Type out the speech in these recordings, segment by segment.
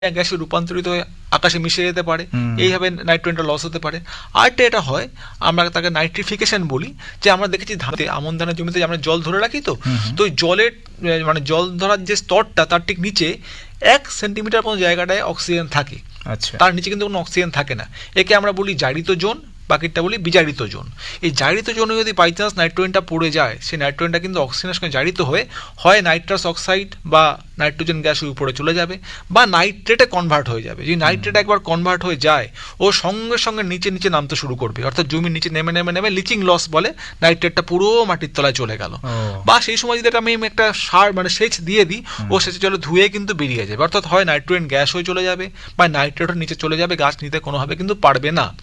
গ্যাসে রূপান্তরিত হয়ে আকাশে মিশে যেতে পারে, এইভাবে নাইট্রোজেনটা লস হতে পারে। আরেকটা এটা হয়, আমরা তাকে নাইট্রিফিকেশন বলি, যে আমরা দেখেছি ধানে আমন ধানের জমিতে আমরা জল ধরে রাখি, তো ওই জলের মানে জল ধরার যে স্তরটা তার ঠিক নিচে 1 সেন্টিমিটার কোনো জায়গাটায় অক্সিজেন থাকে, তার নিচে কিন্তু কোনো অক্সিজেন থাকে না। একে আমরা বলি জারিত জোন, বাকিটা বলি বিজারিত জোন। এই জারিত জোনে যদি বাই চান্স নাইট্রোজেনটা পড়ে যায়, সেই নাইট্রোজেনটা কিন্তু অক্সিজেনের সঙ্গে জারিত হয়ে হয় নাইট্রাস অক্সাইড বা নাইট্রোজেন গ্যাস উপরে চলে যাবে, বা নাইট্রেটে কনভার্ট হয়ে যাবে। যদি নাইট্রেট একবার কনভার্ট হয়ে যায়, ও সঙ্গে সঙ্গে নিচে নিচে নামতে শুরু করবে, অর্থাৎ জমির নিচে নেমে নেমে নেমে লিচিং লস বলে, নাইট্রেটটা পুরো মাটির তলায় চলে গেল। বা সেই সময় যদি আমি একটা সার মানে সেচ দিয়ে দিই, ও সেচের জলে ধুয়ে কিন্তু বেরিয়ে যাবে, অর্থাৎ হয় নাইট্রোজেন গ্যাস হয়ে চলে যাবে বা নাইট্রেটের নিচে চলে যাবে, গাছ নিতে কোনোভাবে কিন্তু পারবে না।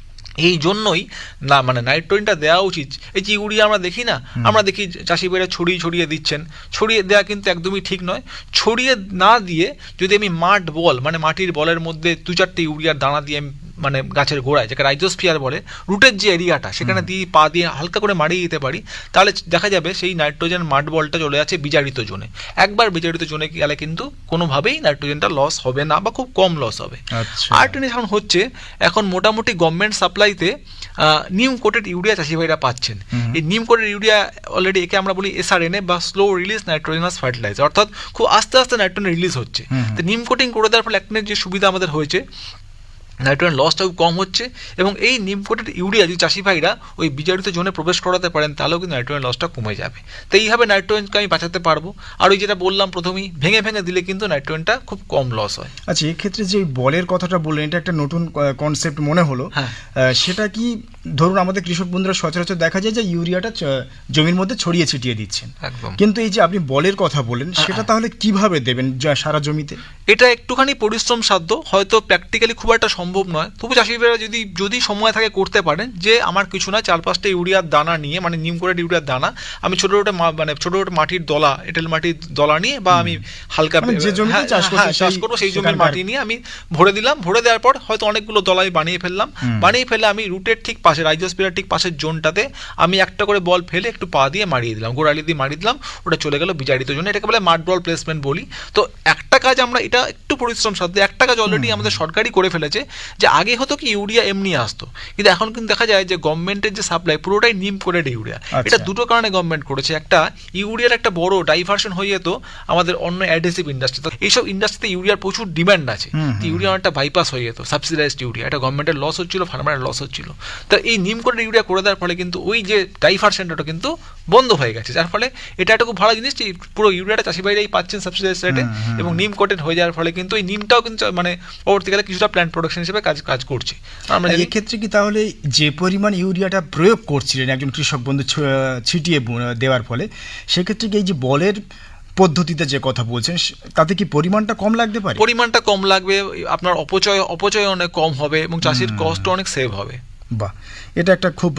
এই জন্যই না মানে নাইট্রোজেনটা দেওয়া উচিত। এই যে ইউরিয়া আমরা দেখি না, আমরা দেখি চাষি ভাইরা ছড়িয়ে ছড়িয়ে দিচ্ছেন, ছড়িয়ে দেওয়া কিন্তু একদমই ঠিক নয়। ছড়িয়ে না দিয়ে যদি আমি মাঠ বল মানে মাটির বলের মধ্যে 2-4টে ইউরিয়ার দানা দিয়ে মানে গাছের গোড়ায়, যেটা রাইজোস্ফিয়ার বলে, রুটের যে এরিয়াটা, সেখানে দিয়ে পা দিয়ে হালকা করে মারিয়ে দিতে পারি, তাহলে দেখা যাবে সেই নাইট্রোজেন মাঠ বলটা চলে যাচ্ছে বিজারিত জোনে। একবার বিজারিত জোনে গেলে কিন্তু কোনোভাবেই নাইট্রোজেনটা লস হবে না বা খুব কম লস হবে। আরেকটা জিনিস এখন হচ্ছে, এখন মোটামুটি গভর্নমেন্ট সাপ্লাইতে নিম কোটেড ইউরিয়া চাষি ভাইরা পাচ্ছেন। এই নিম কোটেড ইউরিয়া অলরেডি একে আমরা বলি SRNA বা স্লো রিলিজ নাইট্রোজেনাস ফার্টিলাইজার, অর্থাৎ খুব আস্তে আস্তে নাইট্রোজেন রিলিজ হচ্ছে। তো নিম কোটিং করে দেওয়ার ফলে একটা যে সুবিধা আমাদের হয়েছে, নাইট্রোজেন লসটাও কম হচ্ছে, এবং এই নিম কোটেড ইউরিয়া যদি চাষি ভাইরা ওই বিজারিত জোনে প্রবেশ করাতে পারেন, তাহলেও কিন্তু নাইট্রোজেন লসটা কমে যাবে। তো এইভাবে নাইট্রোজেনকে আমি বাঁচাতে পারবো। আর ওই যেটা বললাম প্রথমেই, ভেঙে ভেঙে দিলে কিন্তু নাইট্রোজেনটা খুব কম লস হয়। আচ্ছা, এক্ষেত্রে যে বলের কথাটা বললেন, এটা একটা নতুন কনসেপ্ট মনে হলো। সেটা কি, ধরুন আমাদের কৃষক বন্ধুরা সচরাচর দেখা যায় যে ইউরিয়াটা জমির মধ্যে ছড়িয়ে ছিটিয়ে দিচ্ছেন, কিন্তু এই যে আপনি বলের কথা বলেন, সেটা তাহলে কিভাবে দেবেন সারা জমিতে? এটা একটুখানি পরিশ্রম সাধ্য, হয়তো প্র্যাকটিক্যালি খুব একটা সম্ভব নয়। তবু চাষিরা যদি সময় থাকে করতে পারেন, যে আমার কিছু না 4-5টা ইউরিয়ার দানা নিয়ে, মানে নিম কোটেড ইউরিয়ার দানা, আমি ছোট ছোট মাটির দলা, এঁটেল মাটির দলা নিয়ে, বা আমি হালকা যে জমিতে চাষ করবো সেই জমির মাটি নিয়ে আমি ভরে দিলাম। ভরে দেওয়ার পর হয়তো অনেকগুলো দলাই বানিয়ে ফেললাম। বানিয়ে ফেলে আমি রুটের ঠিক পাশে, রাইজোস্ফিয়ারের ঠিক পাশের জোনটাতে আমি একটা করে বল ফেলে একটু পা দিয়ে মারিয়ে দিলাম, গোড়ালি দিয়ে মারিয়ে দিলাম, ওটা চলে গেল বিজারিত জন্য। এটাকে বলে মাড বল প্লেসমেন্ট বলি। তো একটা কাজ আমরা, এটা একটু পরিশ্রম সাধ্য, একটা কাজ অলরেডি আমাদের সরকারই করে ফেলেছে। যে আগে হতো কি, ইউরিয়া এমনি আসতো, কিন্তু এখন কিন্তু দেখা যায় যে গভর্নমেন্টের যে সাপ্লাই পুরোটাই নিম কোটেড ইউরিয়া। এটা দুটো কারণে গভর্নমেন্ট করেছে। একটা, ইউরিয়ার একটা বড় ডাইভার্সন হয়ে যেত আমাদের অন্য অ্যাডহেসিভ ইন্ডাস্ট্রি। তো এইসব ইন্ডাস্ট্রিতে ইউরিয়ার প্রচুর ডিমান্ড আছে, ইউরিয়া অনেকটা বাইপাস হয়ে যেত, সাবসিডাইজড ইউরিয়া। এটা গভর্নমেন্টের লস হচ্ছিল, ফার্মারের লস হচ্ছিল। তো এই নিম কোটেড ইউরিয়া করে দেওয়ার ফলে কিন্তু ওই যে ডাইভার্সনটা কিন্তু বন্ধ হয়ে গেছে, যার ফলে এটা একটা খুব ভালো জিনিস যে পুরো ইউরিয়াটা চাষি ভাইরাই পাচ্ছেন সাবসিডাইজড রেটে, এবং নিম কোটেড হয়ে যাওয়ার ফলে কিন্তু এই নিমটাও কিন্তু মানে পরবর্তীকালে কিছুটা প্ল্যান্ট প্রোডাকশন হিসেবে কাজ করছে। আমরা এক্ষেত্রে কি তাহলে যে পরিমাণ ইউরিয়াটা প্রয়োগ করছিলেন একজন কৃষক বন্ধু ছিটিয়ে দেওয়ার ফলে, সেক্ষেত্রে কি এই যে বলের পদ্ধতিতে যে কথা বলছেন, তাতে কি পরিমাণটা কম লাগতে পারে? পরিমাণটা কম লাগবে, আপনার অপচয় অনেক কম হবে, এবং চাষির কষ্ট অনেক সেভ হবে। বাহ, এটা একটা খুব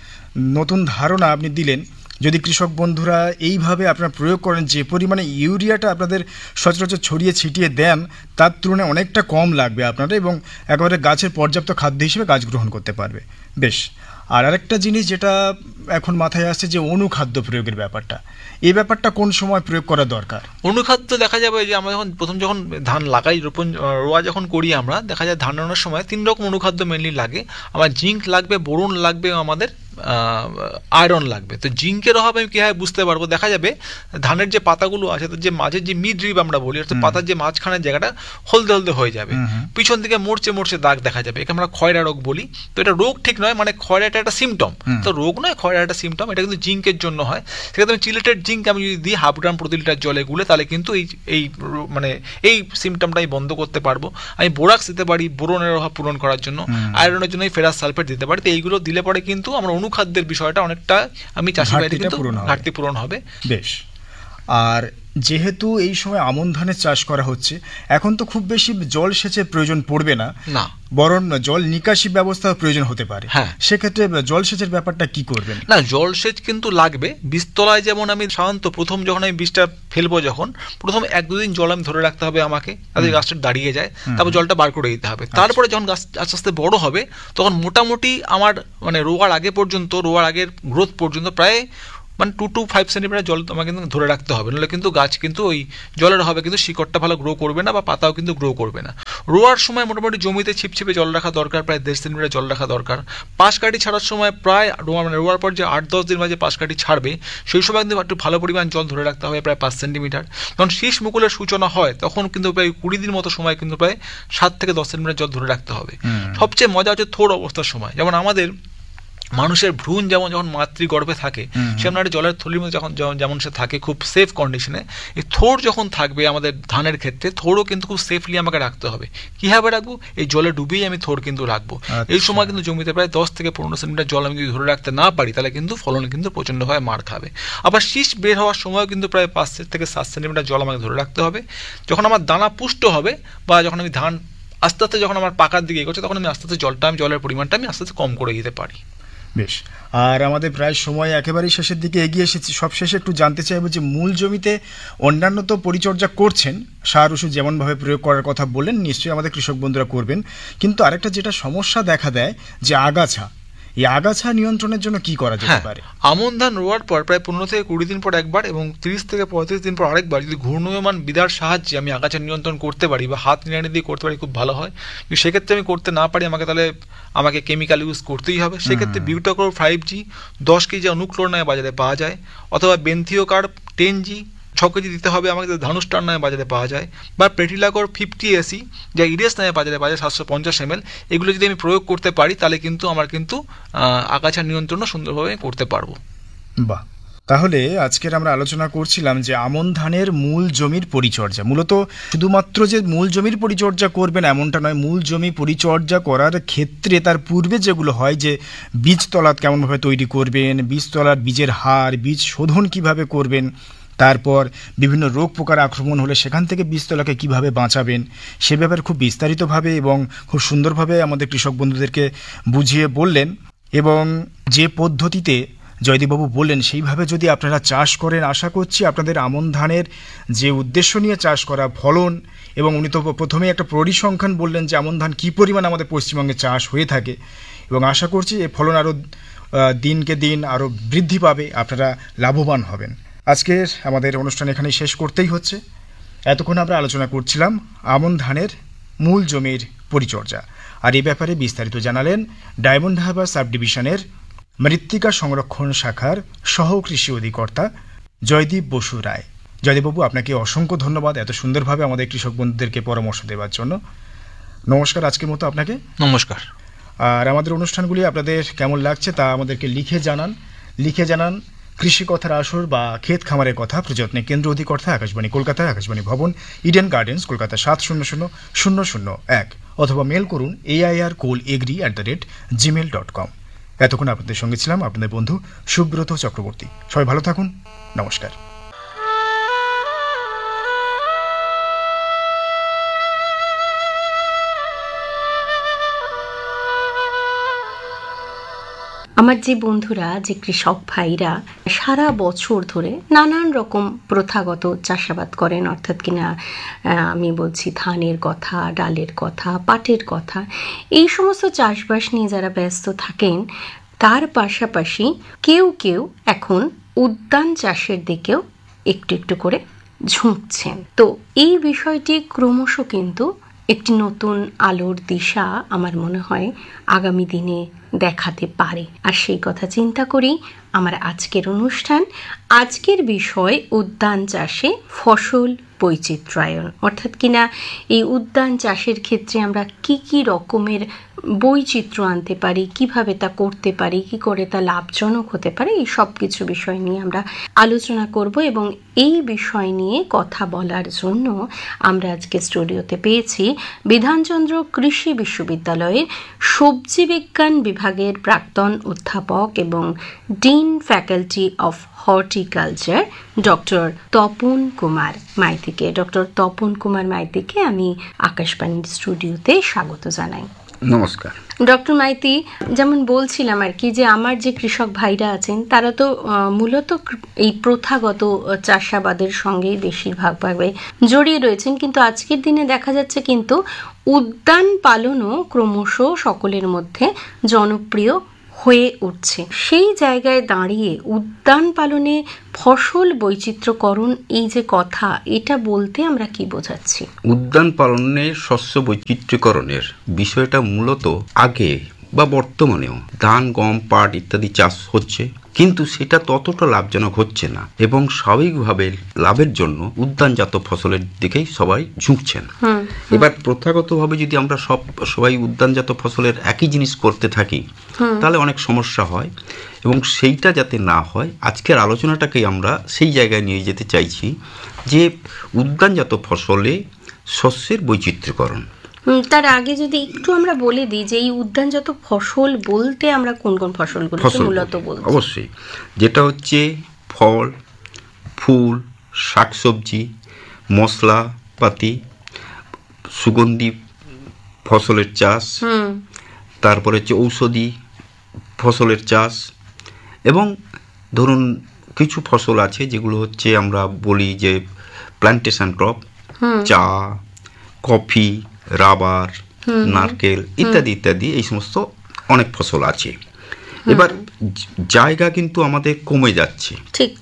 নতুন ধারণা আপনি দিলেন। যদি কৃষক বন্ধুরা এইভাবে আপনারা প্রয়োগ করেন, যে পরিমাণে ইউরিয়াটা আপনাদের সচরাচর ছড়িয়ে ছিটিয়ে দেন, তার তুলনায় অনেকটা কম লাগবে আপনারা, এবং একেবারে গাছের পর্যাপ্ত খাদ্য হিসেবে গাছ গ্রহণ করতে পারবে। বেশ। আর আরেকটা জিনিস যেটা এখন মাথায় আসছে, যে অনুখাদ্য প্রয়োগের ব্যাপারটা, এই ব্যাপারটা কোন সময় প্রয়োগ করা দরকার? অনুখাদ্য দেখা যাবে যে আমরা যখন ধান লাগাই, রোয়া যখন করি, আমরা দেখা যায় ধান রান্নার সময় 3 রকম অনুখাদ্য মেনলি লাগে। আমার জিঙ্ক লাগবে, বোরন লাগবে, আমাদের আয়রন লাগবে। তো জিঙ্কের অভাবে আমি কীভাবে বুঝতে পারবো? দেখা যাবে ধানের যে পাতাগুলো আছে, যে মাঝের যে মিড রিব আমরা বলি, অর্থাৎ পাতার যে মাঝখানের জায়গাটা হলদে হলদে হয়ে যাবে, পিছন থেকে মরচে দাগ দেখা যাবে, একে আমরা খয়রা রোগ বলি। তো এটা রোগ ঠিক নয়, মানে খয়রাটা একটা সিমটম, তো রোগ নয়, খয়রা একটা সিমটম। এটা কিন্তু জিঙ্কের জন্য হয়। সেক্ষেত্রে চিলেটেড জিঙ্ক আমি যদি দিই 1/2 গ্রাম প্রতি লিটার জলে গুলে, তাহলে কিন্তু এই সিমটমটা আমি বন্ধ করতে পারবো। আমি বোরাক্স দিতে পারি বোরনের অভাব পূরণ করার জন্য, আয়রনের জন্য ফেরাস সালফেট দিতে পারি। তো এইগুলো দিলে পরে কিন্তু আমরা অনুখাদ্যের বিষয়টা অনেকটা আমি চাষি ভাইদের কিন্তু ঘাটতি পূরণ হবে। বেশ। আর যেহেতু এই সময় আমন ধানের চাষ করা হচ্ছে, এখন তো খুব বেশি জল সেচের প্রয়োজন পড়বে না, বরং জল নিকাশি ব্যবস্থা প্রয়োজন হতে পারে। সেক্ষেত্রে জল সেচের ব্যাপারটা কি করবেন? না, জল সেচ কিন্তু লাগবে। বীজতলায় যেমন আমি সাধারণত প্রথম যখন আমি বীজটা ফেলবো, যখন প্রথম 1-2 দিন জল আমি ধরে রাখতে হবে আমাকে, তাদের গাছটা দাঁড়িয়ে যায়, তারপর জলটা বার করে দিতে হবে। তারপরে যখন গাছ আস্তে আস্তে বড় হবে, তখন মোটামুটি আমার মানে রোয়ার আগের গ্রোথ পর্যন্ত প্রায় মানে 2 to 5 সেন্টিমিটার জল তোমাকে কিন্তু ধরে রাখতে হবে, নাহলে কিন্তু গাছ কিন্তু ওই জলের হবে কিন্তু শিকড়টা ভালো গ্রো করবে না বা পাতাও কিন্তু গ্রো করবে না। রোয়ার সময় মোটামুটি জমিতে ছিপছিপে জল রাখা দরকার, প্রায় 1.5 সেন্টিমিটার জল রাখা দরকার। পাশ কাঠি ছাড়ার সময় প্রায় রোয়ার পর যে 8-10 দিন মাঝে পাশ কাঠি ছাড়বে সেই সময় কিন্তু একটু ভালো পরিমাণ জল ধরে রাখতে হবে, প্রায় 5 সেন্টিমিটার। যখন শীষ মুকুলের সূচনা হয় তখন কিন্তু প্রায় 20 দিন মতো সময় কিন্তু প্রায় 7 থেকে 10 সেন্টিমিটার জল ধরে রাখতে হবে। সবচেয়ে মজা হচ্ছে থোড় অবস্থার সময়, যেমন আমাদের মানুষের ভ্রূণ যেমন যখন মাতৃগর্ভে থাকে সেমন একটা জলের থলির মধ্যে যখন যেমন সে থাকে খুব সেফ কন্ডিশনে, এই থোড় যখন থাকবে আমাদের ধানের ক্ষেত্রে থোড়ও কিন্তু খুব সেফলি আমাকে রাখতে হবে। কীভাবে রাখবো? এই জলে ডুবিয়ে আমি থোড় কিন্তু রাখবো। এই সময় কিন্তু জমিতে প্রায় 10 থেকে 15 সেন্টিমিটার জল আমি যদি ধরে রাখতে না পারি তাহলে কিন্তু ফলন কিন্তু প্রচণ্ডভাবে মার খাবে। আবার শীষ বের হওয়ার সময়ও কিন্তু প্রায় 5 থেকে 7 সেন্টিমিটার জল আমাকে ধরে রাখতে হবে। যখন আমার দানা পুষ্ট হবে বা যখন আমি ধান আস্তে আস্তে যখন আমার পাকার দিকে এগোচ্ছে তখন আমি আস্তে আস্তে জলের পরিমাণটা আমি আস্তে আস্তে কম করে দিতে পারি। বেশ, আর আমাদের প্রায় সময় একেবারেই শেষের দিকে এগিয়ে এসেছি। সব শেষে একটু জানতে চাইবো যে মূল জমিতে অন্যান্য তো পরিচর্যা করছেন, সার ওষুধ যেমনভাবে প্রয়োগ করার কথা বললেন নিশ্চয়ই আমাদের কৃষক বন্ধুরা করবেন, কিন্তু আরেকটা যেটা সমস্যা দেখা দেয় যে আগাছা, এই আগাছা নিয়ন্ত্রণের জন্য কি করা যেতে পারে? আমন ধান রোয়ার পর প্রায় 15 থেকে 20 দিন পর একবার এবং 30 থেকে 35 দিন পর আরেকবার যদি ঘূর্ণয়মান বিদার সাহায্যে আমি আগাছা নিয়ন্ত্রণ করতে পারি বা হাত নিড়ানি দিয়ে করতে পারি খুব ভালো হয়। যদি সেক্ষেত্রে আমি করতে না পারি আমাকে কেমিক্যাল ইউজ করতেই হবে। সেক্ষেত্রে বিউটাক্লোর 5G 10 কেজি অনুক্লোর নয় বাজারে পাওয়া যায়, অথবা বেনথিওকার্ব 10G 6 কেজি দিতে হবে আমাকে, ধানুস্টার নামে বাজারে পাওয়া যায়, বা প্রেটিলাকর 50 AC যা ইডিএস নামে বাজারে পাওয়া যায় 750 ml। এগুলো যদি আমি প্রয়োগ করতে পারি তাহলে কিন্তু আমার কিন্তু আগাছা নিয়ন্ত্রণও সুন্দরভাবে করতে পারবো। বাহ, তাহলে আজকের আমরা আলোচনা করছিলাম যে আমন ধানের মূল জমির পরিচর্যা। মূলত শুধুমাত্র যে মূল জমির পরিচর্যা করবেন এমনটা নয়, মূল জমি পরিচর্যা করার ক্ষেত্রে তার পূর্বে যেগুলো হয় যে বীজতলা কেমনভাবে তৈরি করবেন, বীজতলার বীজের হার, বীজ শোধন কিভাবে করবেন, তারপর বিভিন্ন রোগ পোকার আক্রমণ হলে সেখান থেকে বীজতলাকে কিভাবে বাঁচাবেন সে ব্যাপারে খুব বিস্তারিতভাবে এবং খুব সুন্দরভাবে আমাদের কৃষক বন্ধুদেরকে বুঝিয়ে বললেন। এবং যে পদ্ধতিতে জয়দীপবাবু বললেন সেইভাবে যদি আপনারা চাষ করেন আশা করছি আপনাদের আমন ধানের যে উদ্দেশ্য নিয়ে চাষ করা ফলন, এবং উনি তো প্রথমেই একটা পরিসংখ্যান বললেন যে আমন ধান কী পরিমাণ আমাদের পশ্চিমবঙ্গে চাষ হয়ে থাকে, এবং আশা করছি এই ফলন আরও দিনকে দিন আরও বৃদ্ধি পাবে, আপনারা লাভবান হবেন। আজকের আমাদের অনুষ্ঠান এখানেই শেষ করতেই হচ্ছে। এতক্ষণ আমরা আলোচনা করছিলাম আমন ধানের মূল জমির পরিচর্যা, আর এই ব্যাপারে বিস্তারিত জানালেন ডায়মন্ড হারবার সাব ডিভিশনের মৃত্তিকা সংরক্ষণ শাখার সহ কৃষি অধিকর্তা জয়দীপ বসু রায়। জয়দীপবাবু, আপনাকে অসংখ্য ধন্যবাদ এত সুন্দরভাবে আমাদের কৃষক বন্ধুদেরকে পরামর্শ দেওয়ার জন্য। নমস্কার, আজকের মতো আপনাকে নমস্কার। আর আমাদের অনুষ্ঠানগুলি আপনাদের কেমন লাগছে তা আমাদেরকে লিখে জানান কৃষি কথার আসর বা ক্ষেত খামারের কথা, প্রযত্নে কেন্দ্র অধিকর্তা আকাশবাণী কলকাতা, আকাশবাণী ভবন, ইডেন গার্ডেন্স, কলকাতা 700001, অথবা মেল করুন aircolegri@gmail.com। এতক্ষণ আপনাদের সঙ্গে ছিলাম আপনাদের বন্ধু সুব্রত চক্রবর্তী। সবাই ভালো থাকুন, নমস্কার। আমার যে বন্ধুরা, যে কৃষক ভাইরা সারা বছর ধরে নানান রকম প্রথাগত চাষাবাদ করেন, অর্থাৎ কিনা আমি বলছি ধানের কথা, ডালের কথা, পাটের কথা, এই সমস্ত চাষবাস নিয়ে যারা ব্যস্ত থাকেন, তার পাশাপাশি কেউ কেউ এখন উদ্যান চাষের দিকেও একটু একটু করে ঝুঁকছেন। তো এই বিষয়টি ক্রমশ কিন্তু একটি নতুন আলোর দিশা আমার মনে হয় আগামী দিনে দেখাতে পারে। আর সেই কথা চিন্তা করি আমার আজকের অনুষ্ঠান। আজকের বিষয় উদ্যান চাষে ফসল বৈচিত্র্যায়ন, অর্থাৎ কিনা এই উদ্যান চাষের ক্ষেত্রে আমরা কি কি রকমের বৈচিত্র্য আনতে পারি, কিভাবে তা করতে পারি, কি করে তা লাভজনক হতে পারে, এই সব কিছু বিষয় নিয়ে আমরা আলোচনা করব। এবং এই বিষয় নিয়ে কথা বলার জন্য আমরা আজকে স্টুডিওতে পেয়েছি বিধানচন্দ্র কৃষি বিশ্ববিদ্যালয়ের সবজি বিজ্ঞান বিভাগের প্রাক্তন অধ্যাপক এবং dean faculty of horticulture doctor Tapan Kumar মাইতিকে। Doctor Tapan Kumar মাইতিকে আমি আকাশবাণীর স্টুডিওতে স্বাগত জানাই। নমস্কার। ডক্টর মাইতি, যেমন বলছিলাম আর কি, যে আমার যে কৃষক ভাইরা আছেন তারা তো মূলত এই প্রথাগত চাষাবাদের সঙ্গেই বেশিরভাগভাবে জড়িয়ে রয়েছেন, কিন্তু আজকের দিনে দেখা যাচ্ছে কিন্তু উদ্যান পালনও ক্রমশ সকলের মধ্যে জনপ্রিয় হয়ে উঠছে, সেই জায়গায় দাঁড়িয়ে উদ্যান পালনে ফসল বৈচিত্র্যকরণ এই যে কথা, এটা বলতে আমরা কি বোঝাচ্ছি? উদ্যান পালনে শস্য বৈচিত্র্যকরণের বিষয়টা মূলত আগে বা বর্তমানেও ধান, গম, পাট ইত্যাদি চাষ হচ্ছে, কিন্তু সেটা ততটা লাভজনক হচ্ছে না এবং স্বাভাবিকভাবে লাভের জন্য উদ্যানজাত ফসলের দিকেই সবাই ঝুঁকছেন। এবার প্রথাগতভাবে যদি আমরা সবাই উদ্যানজাত ফসলের একই জিনিস করতে থাকি তাহলে অনেক সমস্যা হয়, এবং সেইটা যাতে না হয় আজকের আলোচনাটাকেই আমরা সেই জায়গায় নিয়ে যেতে চাইছি যে উদ্যানজাত ফসলে শস্যের বৈচিত্র্যকরণ। তার আগে যদি একটু আমরা বলে দিই যে এই উদ্যানজাত ফসল বলতে আমরা কোন কোন ফসলগুলো মূলত বলছি? অবশ্যই, যেটা হচ্ছে ফল, ফুল, শাকসবজি, মশলাপাতি, সুগন্ধি ফসলের চাষ, তারপরে হচ্ছে ঔষধি ফসলের চাষ, এবং ধরুন কিছু ফসল আছে যেগুলো হচ্ছে আমরা বলি যে প্ল্যান্টেশন ক্রপ, চা, কফি, রাবার, নারকেল ইত্যাদি ইত্যাদি, এই সমস্ত অনেক ফসল আছে। এবার জায়গা কিন্তু আমাদের কমে যাচ্ছে, ঠিক।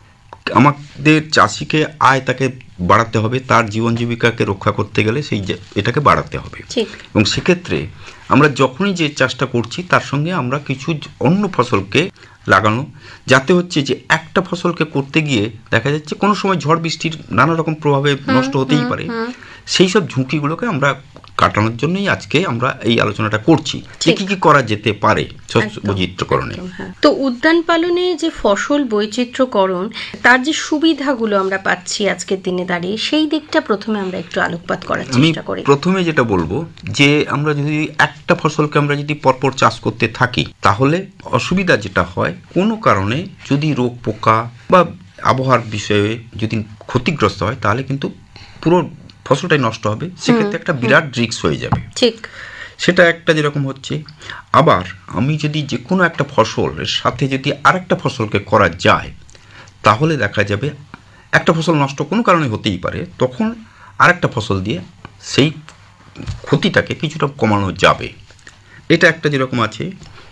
আমাদের চাষিকে আয় তাকে বাড়াতে হবে, তার জীবন জীবিকাকে রক্ষা করতে গেলে এটাকে বাড়াতে হবে, এবং সেক্ষেত্রে আমরা যখনই যে চাষটা করছি তার সঙ্গে আমরা কিছু অন্য ফসলকে লাগানো, যাতে হচ্ছে যে একটা ফসলকে করতে গিয়ে দেখা যাচ্ছে কোনো সময় ঝড় বৃষ্টির নানা রকম প্রভাবে নষ্ট হতেই পারে, সেই সব ঝুঁকিগুলোকে আমরা কাটানোর জন্যই আজকে আমরা এই আলোচনাটা করছি যে কি কি করা যেতে পারে শস্য বৈচিত্র্যকরণে। তো উদ্যান পালনে যে ফসল বৈচিত্র্যকরণ, তার যে সুবিধাগুলো আমরা পাচ্ছি আজকের দিনে দাঁড়িয়ে, সেই দিকটা প্রথমে আমরা একটু আলোকপাত করার চেষ্টা করি। প্রথমে যেটা বলবো যে আমরা যদি একটা ফসলকে আমরা যদি পরপর চাষ করতে থাকি তাহলে অসুবিধা যেটা হয়, কোনো কারণে যদি রোগ পোকা বা আবহাওয়ার বিষয়ে যদি ক্ষতিগ্রস্ত হয় তাহলে কিন্তু পুরো ফসলটাই নষ্ট হবে, সেক্ষেত্রে একটা বিরাট রিস্ক হয়ে যাবে। ঠিক, সেটা একটা যেরকম হচ্ছে। আবার আমি যদি যে কোনো একটা ফসলের সাথে যদি আরেকটা ফসলকে করা যায় তাহলে দেখা যাবে একটা ফসল নষ্ট কোনো কারণে হতেই পারে, তখন আরেকটা ফসল দিয়ে সেই ক্ষতিটাকে কিছুটা কমানো যাবে। এটা একটা যেরকম আছে।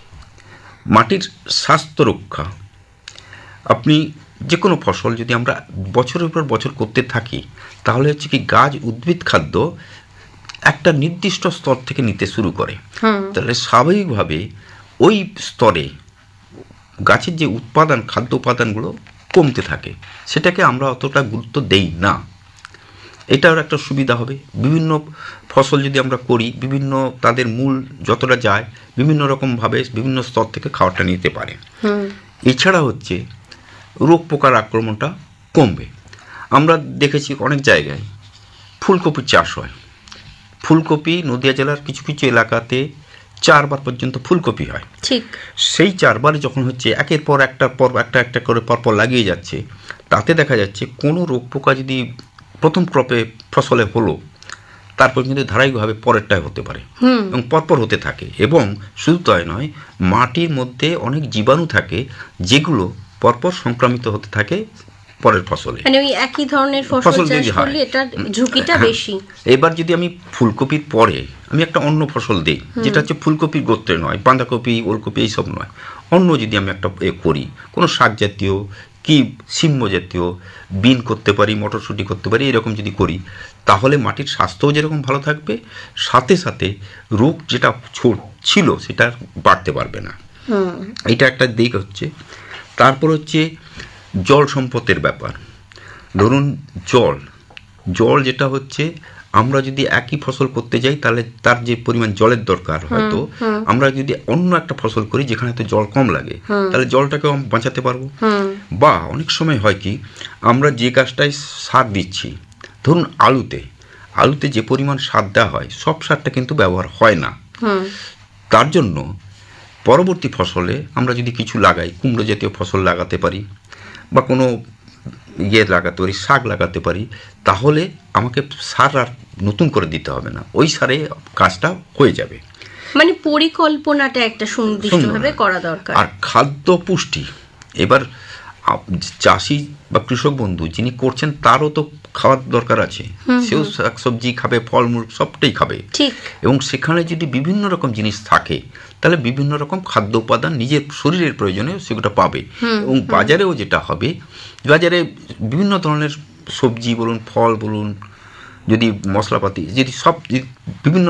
মাটির স্বাস্থ্য রক্ষা, আপনি যে কোনো ফসল যদি আমরা বছরের পর বছর করতে থাকি তাহলে হচ্ছে কি গাছ উদ্ভিদ খাদ্য একটা নির্দিষ্ট স্তর থেকে নিতে শুরু করে, তাহলে স্বাভাবিকভাবে ওই স্তরে গাছের যে খাদ্য উপাদানগুলো কমতে থাকে, সেটাকে আমরা অতটা গুরুত্ব দেই না। এটার একটা সুবিধা হবে। বিভিন্ন ফসল যদি আমরা করি, বিভিন্ন তাদের মূল যতটা যায় বিভিন্ন রকমভাবে বিভিন্ন স্তর থেকে খাবারটা নিতে পারে। এছাড়া হচ্ছে রোগ পোকার আক্রমণটা কমবে। আমরা দেখেছি অনেক জায়গায় ফুলকপির চাষ হয়, ফুলকপি নদিয়া জেলার কিছু কিছু এলাকাতে 4 বার পর্যন্ত ফুলকপি হয়। ঠিক, সেই 4 বার যখন হচ্ছে একের পর একটা করে পরপর লাগিয়ে যাচ্ছে, তাতে দেখা যাচ্ছে কোনো রোগ পোকা যদি প্রথম ক্রপে ফসলে হলো তারপর কিন্তু ধারাবাহিকভাবে পরেরটাই হতে পারে এবং পরপর হতে থাকে। এবং শুধু তাই নয়, মাটির মধ্যে অনেক জীবাণু থাকে যেগুলো পরপর সংক্রামিত হতে থাকে পরের ফসলে, মানে ওই একই ধরনের ফসল চাষ করলে এটার ঝুঁকিটা বেশি। এবার যদি আমি ফুলকপির পরে আমি একটা অন্য ফসল দিই, যেটা হচ্ছে ফুলকপির গোত্রে নয়, বাঁধাকপি, ওলকপি এইসব নয়, অন্য যদি আমি একটা করি, কোনো শাক জাতীয় কি সিম্ম জাতীয়, বিন করতে পারি, মটরশুঁটি করতে পারি, এরকম যদি করি তাহলে মাটির স্বাস্থ্যও যেরকম ভালো থাকবে, সাথে সাথে রোগ যেটা ছিল সেটা বাড়তে পারবে না। এটা একটা দিক হচ্ছে। তারপর হচ্ছে জল সম্পদের ব্যাপার। ধরুন জল যেটা হচ্ছে, আমরা যদি একই ফসল করতে যাই তাহলে তার যে পরিমাণ জলের দরকার, হয়তো আমরা যদি অন্য একটা ফসল করি যেখানে তো জল কম লাগে, তাহলে জলটাকেও বাঁচাতে পারবো। বা অনেক সময় হয় কি, আমরা যে গাছটায় সার দিচ্ছি, ধরুন আলুতে যে পরিমাণ সার দেওয়া হয় সব সারটা কিন্তু ব্যবহার হয় না। তার জন্য পরবর্তী ফসলে আমরা যদি কিছু লাগাই, কুমড়ো জাতীয় ফসল লাগাতে পারি বা কোনো লাগাতে পারি, শাক লাগাতে পারি, তাহলে আমাকে সার আর নতুন করে দিতে হবে না, ওই সারে কাজটা হয়ে যাবে। মানে পরিকল্পনাটা একটা সুনির্দিষ্টভাবে করা দরকার। আর খাদ্য পুষ্টি, এবার চাষি বা কৃষক বন্ধু যিনি করছেন তারও তো খাওয়ার দরকার আছে, সেও শাকসবজি খাবে, ফলমূল সবটাই খাবে। ঠিক। এবং সেখানে যদি বিভিন্ন রকম জিনিস থাকে তাহলে বিভিন্ন রকম খাদ্য উপাদান নিজের শরীরের প্রয়োজনে সেগুলো পাবে। এবং বাজারেও যেটা হবে, বাজারে বিভিন্ন ধরনের সবজি বলুন, ফল বলুন, যদি মশলাপাতি যদি সব বিভিন্ন